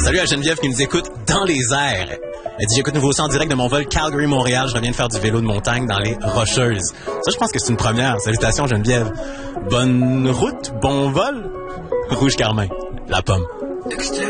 Salut à Geneviève qui nous écoute dans les airs. Elle dit, j'écoute nouveau ça en direct de mon vol Calgary-Montréal. Je reviens de faire du vélo de montagne dans les Rocheuses. Ça, je pense que c'est une première. Salutations, Geneviève. Bonne route, bon vol. Rouge Carmin, la pomme. Dexter.